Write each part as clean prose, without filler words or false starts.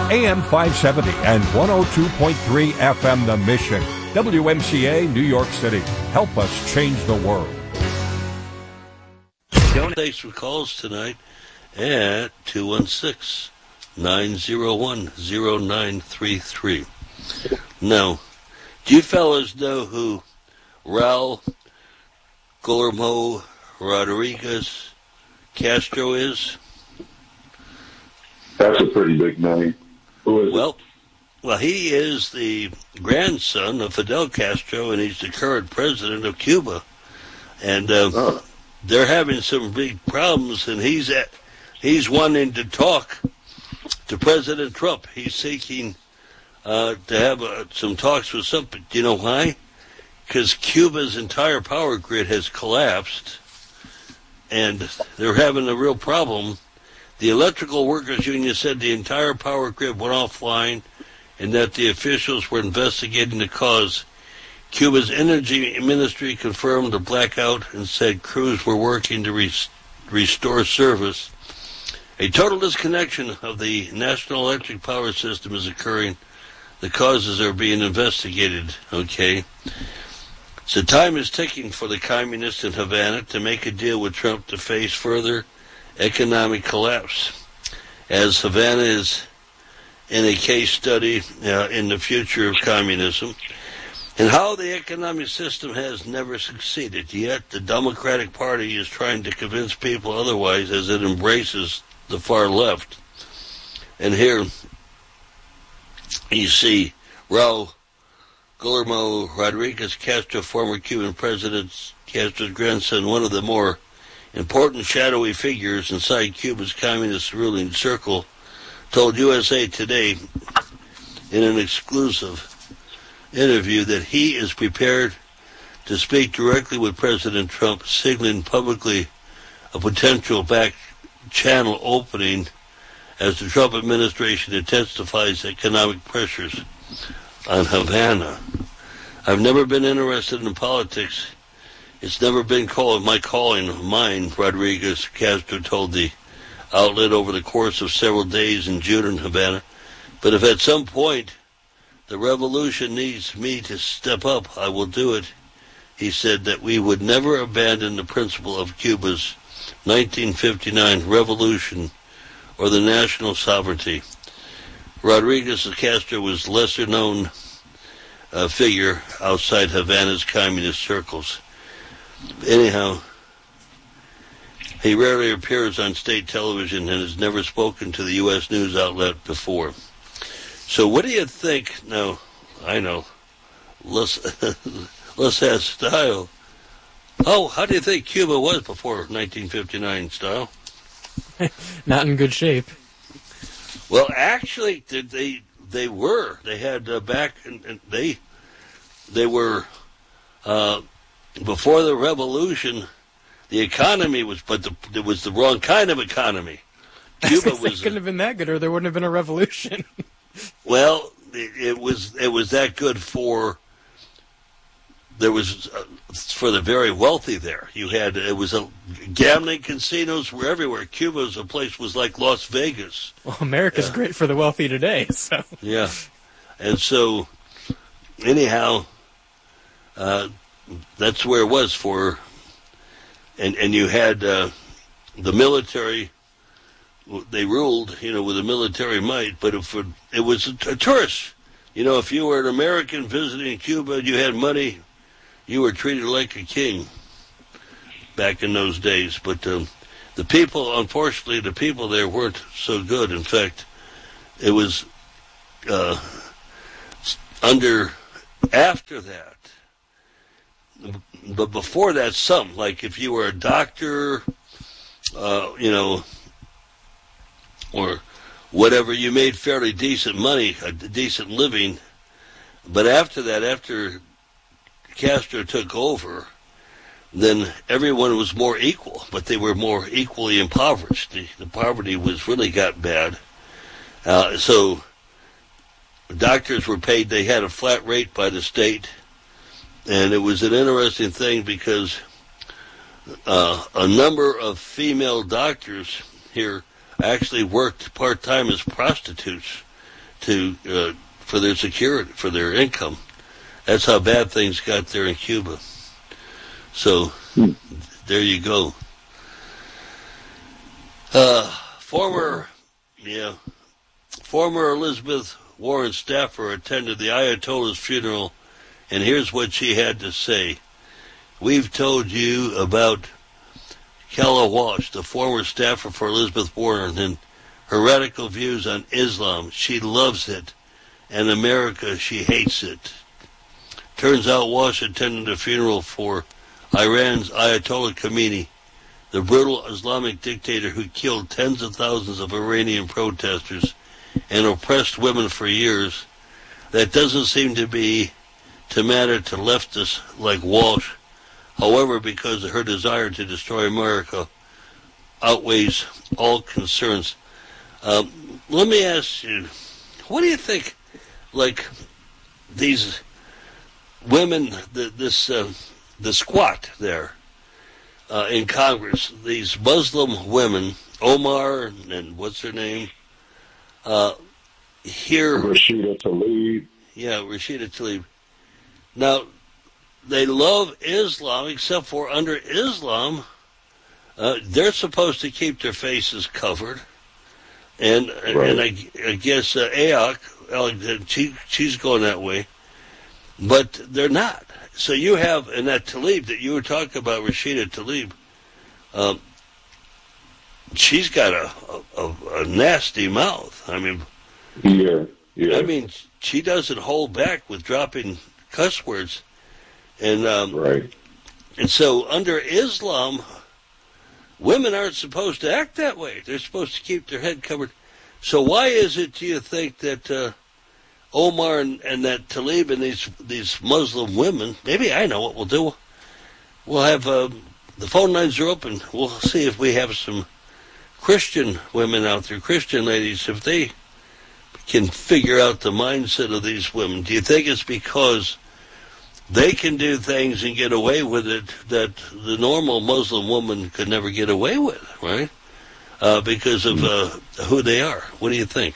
AM 570 and 102.3 FM The Mission. WMCA, New York City. Help us change the world. Thanks for calls tonight at 216-901-0933. Now, do you fellas know who Raul Guillermo Rodriguez Castro is? That's a pretty big name. Who is it? Well, he is the grandson of Fidel Castro, and he's the current president of Cuba. And they're having some big problems, and he's wanting to talk to President Trump. He's seeking to have some talks with some. Do you know why? Because Cuba's entire power grid has collapsed, and they're having a real problem. The Electrical Workers Union said the entire power grid went offline and that the officials were investigating the cause. Cuba's energy ministry confirmed the blackout and said crews were working to restore service. A total disconnection of the national electric power system is occurring. The causes are being investigated, okay? So time is ticking for the communists in Havana to make a deal with Trump to face further economic collapse, as Havana is in a case study in the future of communism, and how the economic system has never succeeded. Yet the Democratic Party is trying to convince people otherwise as it embraces the far left. And here you see Raul Guillermo Rodriguez Castro, former Cuban President Castro's grandson, one of the more important shadowy figures inside Cuba's communist ruling circle, told USA Today in an exclusive interview that he is prepared to speak directly with President Trump, signaling publicly a potential back channel opening as the Trump administration intensifies economic pressures on Havana. I've never been interested in politics. It's never been my calling of mine, Rodriguez Castro told the outlet over the course of several days in June in Havana. But if at some point the revolution needs me to step up, I will do it. He said that we would never abandon the principle of Cuba's 1959 revolution or the national sovereignty. Rodriguez Castro was lesser known figure outside Havana's communist circles. Anyhow, he rarely appears on state television and has never spoken to the U.S. news outlet before. So what do you think? Now, I know, let's have style. Oh, how do you think Cuba was before 1959, Style? Not in good shape. Well, actually, they were. They had they were before the revolution. The economy was, but it was the wrong kind of economy. Cuba was couldn't have been that good, or there wouldn't have been a revolution. Well, it was that good for. There was for the very wealthy there. Gambling casinos were everywhere. Cuba was was like Las Vegas. Well, America's great for the wealthy today, so. Yeah. And so, anyhow, that's where it was for, and you had the military, they ruled, with a military might, but it was a tourist. If you were an American visiting Cuba, you had money, you were treated like a king back in those days. But the people, unfortunately, the people there weren't so good. In fact, it was after that. But before that, some, like if you were a doctor, or whatever, you made fairly decent money, a decent living. But after that, after Castro took over, then everyone was more equal, but they were more equally impoverished. The poverty really got bad. So doctors were paid, they had a flat rate by the state, and it was an interesting thing because a number of female doctors here actually worked part-time as prostitutes for their security, for their income. That's how bad things got there in Cuba. So there you go. Former Elizabeth Warren staffer attended the Ayatollah's funeral, and here's what she had to say. We've told you about Kala Walsh, the former staffer for Elizabeth Warren, and her radical views on Islam. She loves it, and America, she hates it. Turns out Walsh attended a funeral for Iran's Ayatollah Khomeini, the brutal Islamic dictator who killed tens of thousands of Iranian protesters and oppressed women for years. That doesn't seem to matter to leftists like Walsh. However, because her desire to destroy America outweighs all concerns. Let me ask you, what do you think, like, these women, the squat there in Congress, these Muslim women, Omar and what's her name? Here, Rashida Tlaib. Yeah, Rashida Tlaib. Now, they love Islam, except for under Islam, they're supposed to keep their faces covered. And I guess Ayok, she's going that way. But they're not. So you have, in that Tlaib that you were talking about, Rashida Tlaib, she's got a nasty mouth. I mean, yeah. I mean, she doesn't hold back with dropping cuss words. And right. And so under Islam, women aren't supposed to act that way. They're supposed to keep their head covered. So why is it, do you think, that Omar and that Tlaib and these Muslim women, maybe I know what we'll do. We'll have, the phone lines are open. We'll see if we have some Christian women out there, Christian ladies, if they can figure out the mindset of these women. Do you think it's because they can do things and get away with it that the normal Muslim woman could never get away with, right? Because of who they are. What do you think?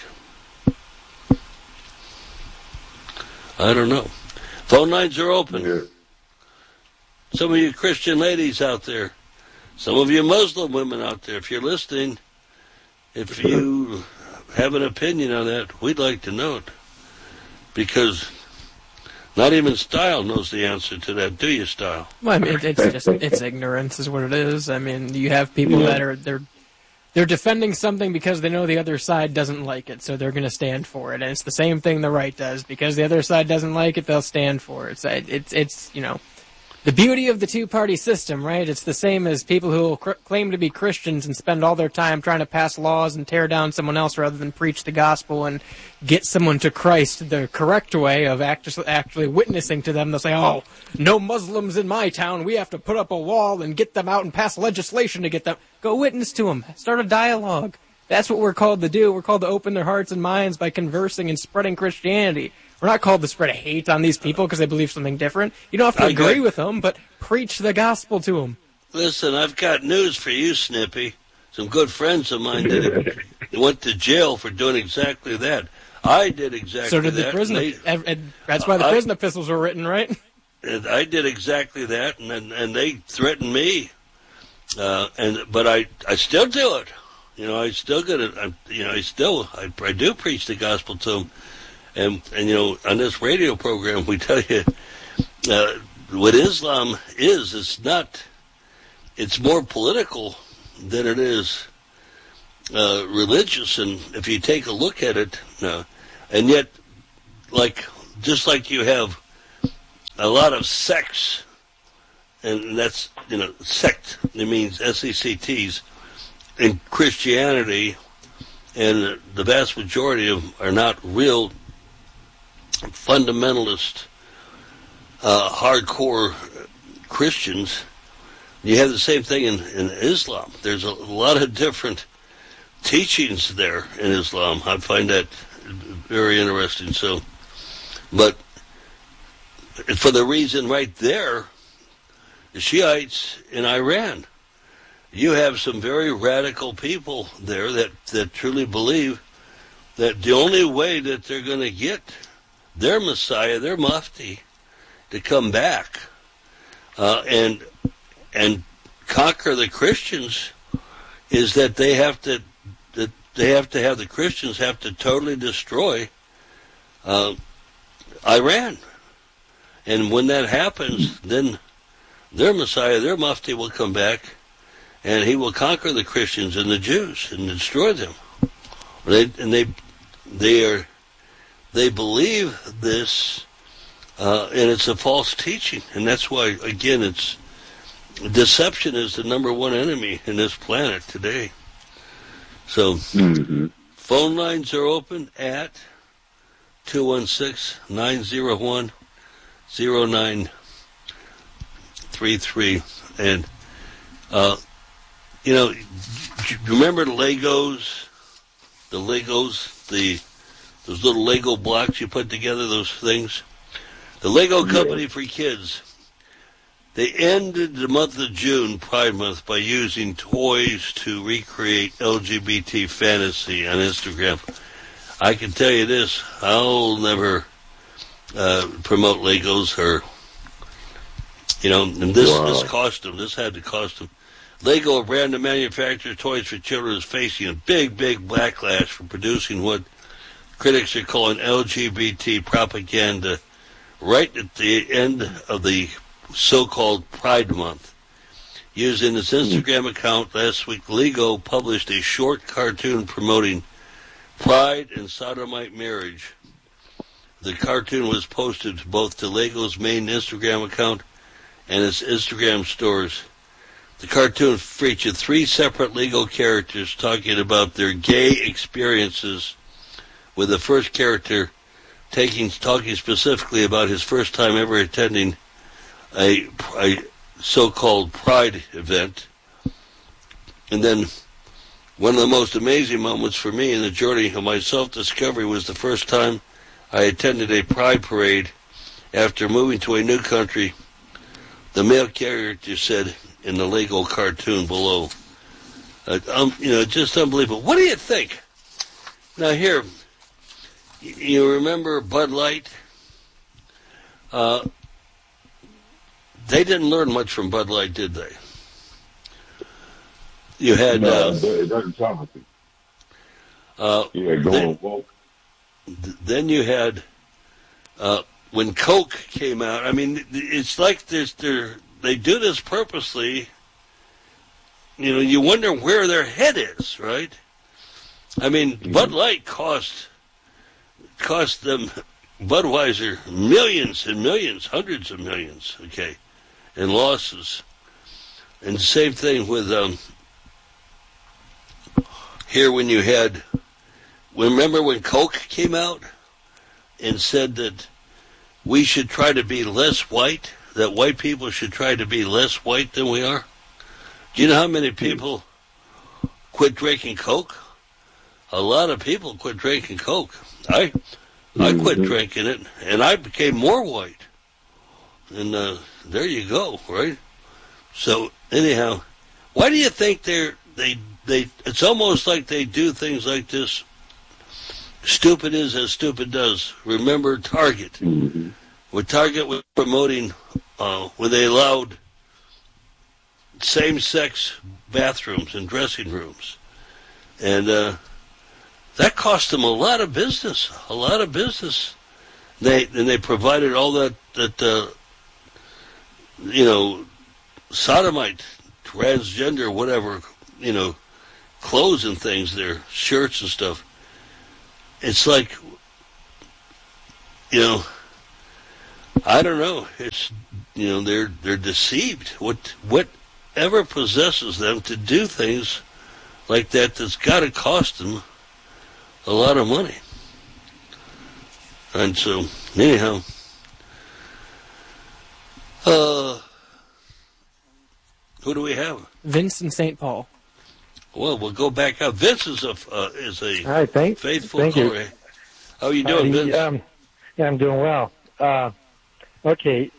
I don't know. Phone lines are open. Yeah. Some of you Christian ladies out there, some of you Muslim women out there, if you're listening, if you have an opinion on that, we'd like to know it. Because not even Style knows the answer to that, do you, Style? Well, I mean, it's ignorance is what it is. I mean, you have people that are, they're defending something because they know the other side doesn't like it, so they're going to stand for it. And it's the same thing the right does. Because the other side doesn't like it, they'll stand for it. So it's you know, the beauty of the two-party system, right? It's the same as people who will claim to be Christians and spend all their time trying to pass laws and tear down someone else rather than preach the gospel and get someone to Christ the correct way of actually witnessing to them. They'll say, oh, no Muslims in my town. We have to put up a wall and get them out and pass legislation to get them. Go witness to them. Start a dialogue. That's what we're called to do. We're called to open their hearts and minds by conversing and spreading Christianity. We're not called to spread hate on these people because they believe something different. You don't have to agree with them, but preach the gospel to them. Listen, I've got news for you, Snippy. Some good friends of mine went to jail for doing exactly that. I did exactly that. So did the prison. That's why the prison epistles were written, right? And I did exactly that, and they threatened me. But I still do it. You know, I still get it. I do preach the gospel to them. And you know, on this radio program, we tell you what Islam is. It's more political than it is religious. And if you take a look at it, and yet, just like you have a lot of sects, and that's, sect, it means S-E-C-T's, in Christianity, and the vast majority of them are not real fundamentalist, hardcore Christians. You have the same thing in Islam. There's a lot of different teachings there in Islam. I find that very interesting. So, but for the reason right there, the Shiites in Iran, you have some very radical people there that truly believe that the only way that they're going to get their Messiah, their Mufti, to come back and conquer the Christians is that they have to have the Christians have to totally destroy Iran. And when that happens, then their Messiah, their Mufti, will come back, and he will conquer the Christians and the Jews and destroy them. They believe this, and it's a false teaching, and that's why, again, it's deception is the number one enemy in this planet today. So, phone lines are open at 216-901-0933. And, remember the Legos? Those little Lego blocks you put together, those things? The Lego Company for Kids, they ended the month of June, Pride Month, by using toys to recreate LGBT fantasy on Instagram. I can tell you this, I'll never promote Legos and this cost them. This had to cost them. Lego, a brand that manufactures toys for children, is facing a big backlash for producing what critics are calling LGBT propaganda right at the end of the so-called Pride Month. Using its Instagram account last week, Lego published a short cartoon promoting pride and sodomite marriage. The cartoon was posted both to Lego's main Instagram account and its Instagram stores. The cartoon featured 3 separate Lego characters talking about their gay experiences, with the first character talking specifically about his first time ever attending a so-called Pride event. And then one of the most amazing moments for me in the journey of my self-discovery was the first time I attended a Pride parade after moving to a new country. The male character said in the Lego cartoon below, just unbelievable. What do you think? Now here, you remember Bud Light? They didn't learn much from Bud Light, did they? You had... it doesn't sound like it. Going woke. Then you had... when Coke came out, I mean, it's like they do this purposely. You wonder where their head is, right? I mean, Bud Light cost them, Budweiser, millions and millions, hundreds of millions, okay, in losses. And the same thing with here when you had, remember when Coke came out and said that we should try to be less white, that white people should try to be less white than we are? Do you know how many people quit drinking Coke? A lot of people quit drinking Coke. I quit drinking it, and I became more white. And there you go, right? So anyhow, why do you think they it's almost like they do things like this? Stupid is as stupid does. Remember Target. When Target was promoting, when they allowed same-sex bathrooms and dressing rooms. And that cost them a lot of business. They provided all that sodomite, transgender, whatever, clothes and things, their shirts and stuff. It's like, I don't know. It's, they're deceived. Whatever possesses them to do things like that's got to cost them a lot of money. And so, anyhow, who do we have? Vince in St. Paul. Well, we'll go back up. Vince is a Hi, faithful caller. How are you doing, Vince? Yeah, I'm doing well. Okay,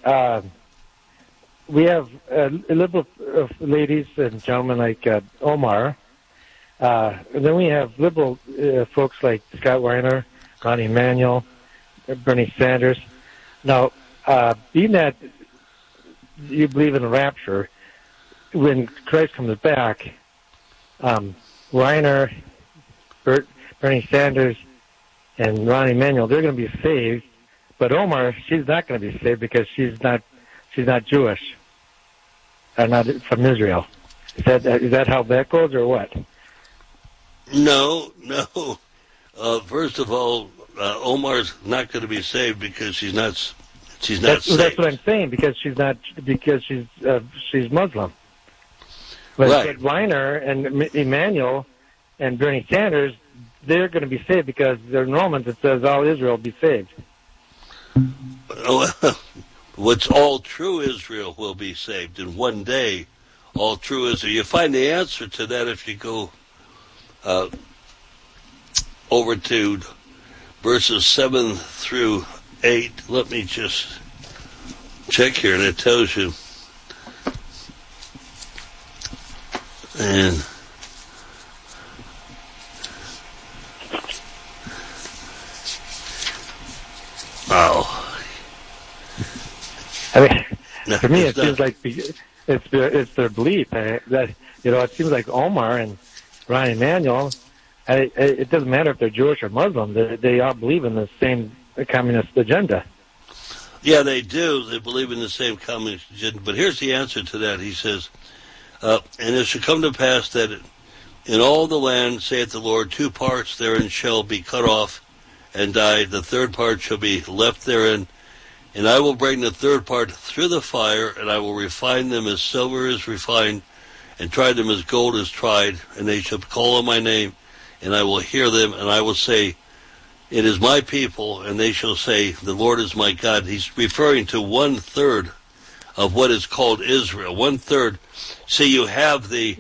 we have a little of ladies and gentlemen like Omar. Then we have liberal folks like Scott Weiner, Ronnie Emanuel, Bernie Sanders. Now, being that you believe in the rapture, when Christ comes back, Weiner, Bernie Sanders, and Ronnie Emanuel, they're going to be saved. But Omar, she's not going to be saved because she's not Jewish, or not from Israel. Is that how that goes, or what? No. First of all, Omar's not going to be saved because she's not saved. That's what I'm saying, because she's Muslim. But Weiner and Emanuel and Bernie Sanders, they're going to be saved because they're Romans. It says all Israel will be saved. What's all true Israel will be saved in one day. All true Israel. You find the answer to that if you go over to verses 7 through 8. Let me just check here, and it tells you. And I mean, for me, it seems like it's their belief that it seems like Omar and Ronnie Emanuel. It doesn't matter if they're Jewish or Muslim; they all believe in the same communist agenda. Yeah, they do. They believe in the same communist agenda. But here's the answer to that. He says, "And it shall come to pass that in all the land, saith the Lord, 2 parts therein shall be cut off and die; the third part shall be left therein. And I will bring the third part through the fire, and I will refine them as silver is refined, and try them as gold is tried. And they shall call on my name, and I will hear them, and I will say, it is my people, and they shall say, the Lord is my God." He's referring to 1/3 of what is called Israel. 1/3. See, you have the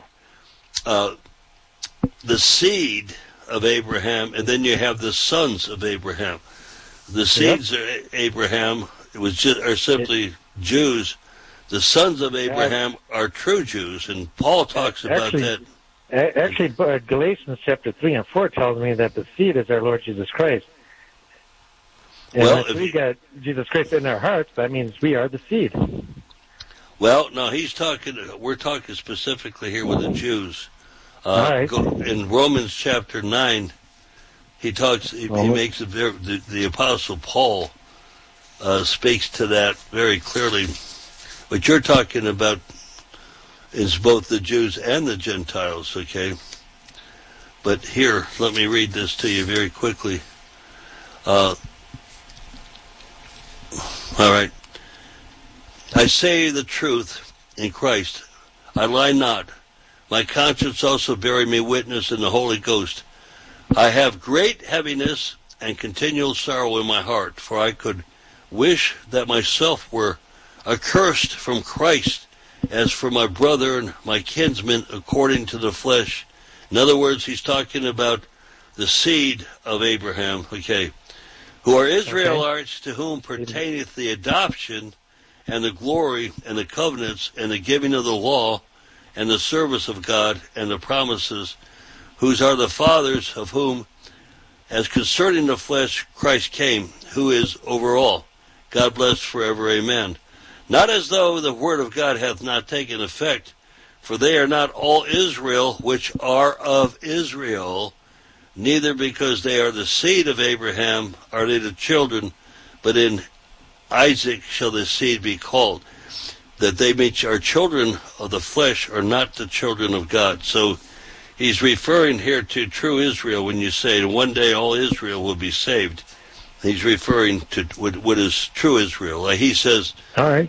seed of Abraham, and then you have the sons of Abraham. The seeds of Abraham are simply Jews. The sons of Abraham are true Jews, and Paul talks about that. Actually, Galatians chapter 3 and 4 tells me that the seed is our Lord Jesus Christ. And if we got Jesus Christ in our hearts, that means we are the seed. Well, no, we're talking specifically here with the Jews. Right. In Romans chapter 9, he makes the Apostle Paul speaks to that very clearly. What you're talking about is both the Jews and the Gentiles, okay? But here, let me read this to you very quickly. All right. I say the truth in Christ. I lie not. My conscience also bearing me witness in the Holy Ghost. I have great heaviness and continual sorrow in my heart, for I could wish that myself were accursed from Christ as for my brother and my kinsmen according to the flesh. In other words, he's talking about the seed of Abraham, okay, who are Israelites, to whom pertaineth the adoption and the glory and the covenants and the giving of the law and the service of God and the promises, whose are the fathers, of whom, as concerning the flesh, Christ came, who is over all. God bless forever, amen. Not as though the word of God hath not taken effect, for they are not all Israel which are of Israel, neither because they are the seed of Abraham are they the children, but in Isaac shall the seed be called. That they which are children of the flesh are not the children of God. So he's referring here to true Israel when you say one day all Israel will be saved. He's referring to what is true Israel. He says, all right.